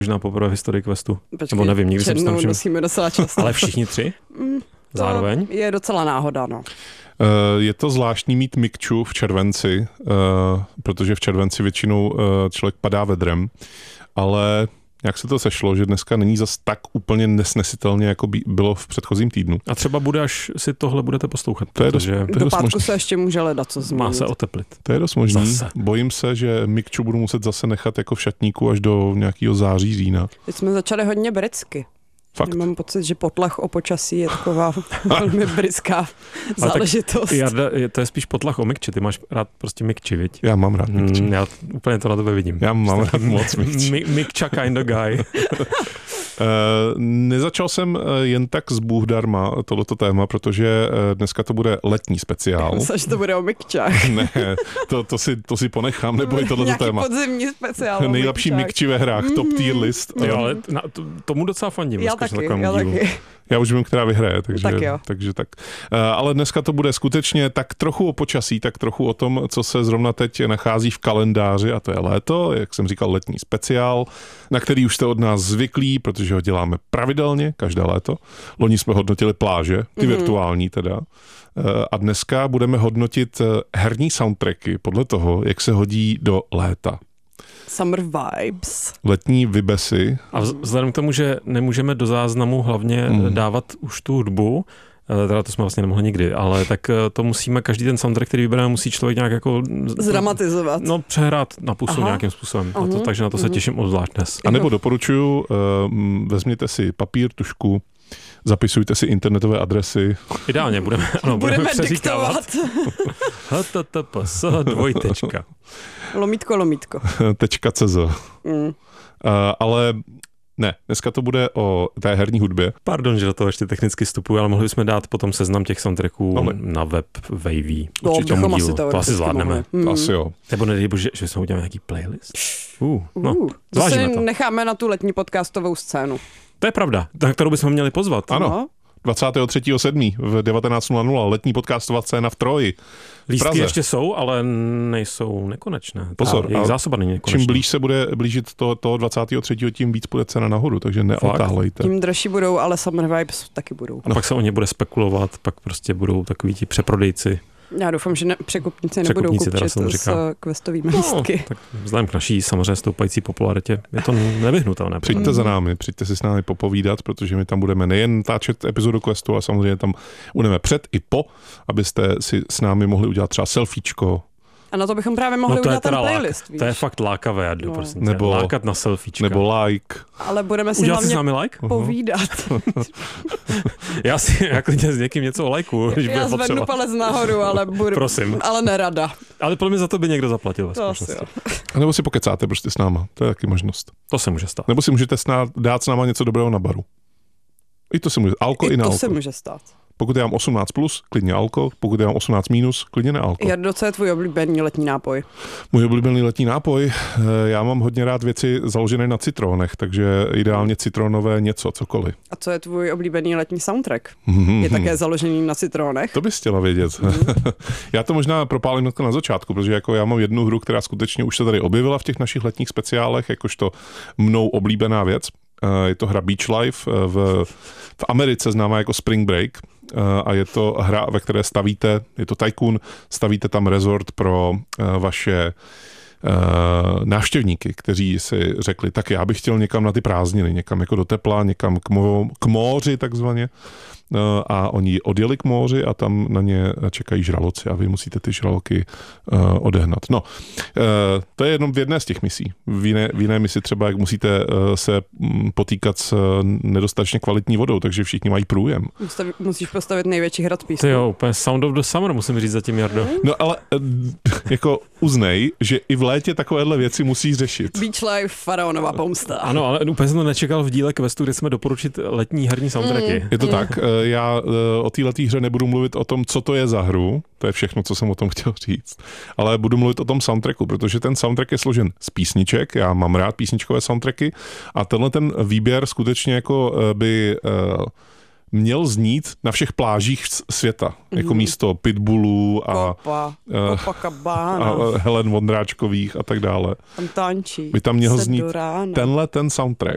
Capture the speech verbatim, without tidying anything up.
možná poprvé v historii Questu. Počkej, nebo nevím, nikdy jsem si tam všiml. Nosíme docela často. Ale všichni tři? Mm, Zároveň? Je docela náhoda, no. Uh, je to zvláštní mít mikču v červenci, uh, protože v červenci většinou uh, člověk padá vedrem, ale jak se to sešlo, že dneska není zas tak úplně nesnesitelně, jako by bylo v předchozím týdnu. A třeba bude, až si tohle budete poslouchat. To je dost, protože to je do dost pátku možný. se ještě může ledat, co změnit. má se oteplit. To je dost možný. Zase. Bojím se, že mikču budu muset zase nechat jako v šatníku až do nějakého září, října. Teď jsme začali hodně britsky. Fakt. Mám pocit, že potlach o počasí je taková velmi britská záležitost. Já, to je spíš potlach o mikči. Ty máš rád prostě mikči, viď? Já mám rád mikči. Mm, já úplně to na tebe vidím. Já mám rád moc mikči. Mikča kind of guy. Uh, nezačal jsem jen tak z Bůh darma tohleto téma, protože dneska to bude letní speciál. Myslím, že to bude o mikčách. Ne, to, to, si, to si ponechám, nebo je tohleto Nějaký téma. podzimní speciál. Nejlepší mikči ve hrách, top tier list. Jo, ale na, to, tomu docela fandím. Já taky, já dílu. taky. Já už vím, která vyhraje, takže tak. Jo. takže tak. Uh, ale dneska to bude skutečně tak trochu o počasí, tak trochu o tom, co se zrovna teď nachází v kalendáři, a to je léto, jak jsem říkal, letní speciál, na který už jste od nás zvyklí, protože ho děláme pravidelně, každé léto. Loni jsme hodnotili pláže, ty mm-hmm. virtuální teda. Uh, a dneska budeme hodnotit herní soundtracky podle toho, jak se hodí do léta. Summer vibes. Letní vybesy. A vzhledem k tomu, že nemůžeme do záznamu hlavně mm. dávat už tu hudbu, teda to jsme vlastně nemohli nikdy, ale tak to musíme, každý ten soundtrack, který vybereme, musí člověk nějak jako... Zdramatizovat. No, přehrát na pusu Aha. nějakým způsobem. Uh-huh. Na to, takže na to se uh-huh. těším obzvlášť dnes. A nebo doporučuju, uh, vezměte si papír, tužku, zapisujte si internetové adresy. Ideálně, budeme, ano, budeme, budeme přeříkávat. H T T P S dvojtečka. Lomítko, lomítko. Tečka cz. Mm. Uh, ale ne, dneska to bude o té herní hudbě. Pardon, že do toho ještě technicky vstupuji, ale mohli bychom dát potom seznam těch soundtracků no, na web Wavy. Určitě tomu dílu. To asi zvládneme. Hmm. To asi jo. Nebo nedej bože, že jsme udělali nějaký playlist. Uh, no, uh, to si to. necháme na tu letní podcastovou scénu. To je pravda, na kterou bychom měli pozvat. Ano. No. dvacátého třetího sedmého v devatenáct nula nula letní podcastová scéna v Troji. Lístky ještě jsou, ale nejsou nekonečné. Pozor, jejich zásoba není nekonečná. Čím blíž se bude blížit to, toho dvacátého třetího tím víc bude cena nahoru, takže neotáhlejte. Tím dražší budou, ale Summer Vibes taky budou. A no. pak se o ně bude spekulovat, pak prostě budou takoví ti přeprodejci. Já doufám, že ne, překupníci nebudou kupčit s questovými lístky. No, tak vzhledem k naší samozřejmě stoupající popularitě je to nevyhnutelné. Přijďte mm. za námi, přijďte si s námi popovídat, protože my tam budeme nejen táčet epizodu questu, ale samozřejmě tam budeme před i po, abyste si s námi mohli udělat třeba selfiečko. A na to bychom právě mohli no udělat ten playlist, víš? To je fakt lákavé, Jardo, no. prosím nebo, lákat na selfiečka. Nebo like. Ale budeme si Udělat hlavně si s námi like? povídat. já si já klidně s někým něco lajkuju, když já bude zvednu palec nahoru, ale budu, prosím. ale nerada. Ale podle mě za to by někdo zaplatil ve skutečnosti. A nebo si pokecáte prostě s náma, to je taky možnost. To se může stát. Nebo si můžete snad dát s náma něco dobrého na baru. I to se může, alko i, i na to alko. se může stát. Pokud je mám osmnáct plus, klidně alko, pokud je mám osmnáct minus, klidně nealko. Jardo, co je tvůj oblíbený letní nápoj? Můj oblíbený letní nápoj? Já mám hodně rád věci založené na citronech, takže ideálně citronové něco, cokoliv. A co je tvůj oblíbený letní soundtrack? Je také založený na citronech? To bys chtěla vědět. Mm. Já to možná propálím na začátku, protože jako já mám jednu hru, která skutečně už se tady objevila v těch našich letních speciálech, jakožto mnou oblíbená věc. Je to hra Beach Life v, v Americe známá jako Spring Break a je to hra, ve které stavíte, je to tycoon, stavíte tam resort pro vaše návštěvníky, kteří si řekli, tak já bych chtěl někam na ty prázdniny, někam jako do tepla, někam k, mo- k moři takzvaně. A oni odjeli k moři a tam na ně čekají žraloci a vy musíte ty žraloky uh, odehnat. No, uh, to je jenom v jedné z těch misí. V jiné, v jiné misi třeba, jak musíte uh, se potýkat s uh, nedostatečně kvalitní vodou, takže všichni mají průjem. Mustaví, musíš postavit největší hrad písku. To jo, úplně Sound of the Summer, musím říct zatím, Jardo. No ale uh, jako uznej, že i v létě takovéhle věci musí řešit. Beach Life, faraonová pomsta. Ano, ale úplně jsem to nečekal v díle questu, kde jsme doporučit letní herní soundtracky. Mm. Je to mm. tak. Já o této hře nebudu mluvit o tom, co to je za hru, to je všechno, co jsem o tom chtěl říct, ale budu mluvit o tom soundtracku, protože ten soundtrack je složen z písniček, já mám rád písničkové soundtracky a tenhle ten výběr skutečně jako by uh, měl znít na všech plážích světa, mm. jako místo Pitbullů a, Kopa, uh, a Helen Vondráčkových a tak dále. Tam tančí. By tam měl znít tenhle ten soundtrack.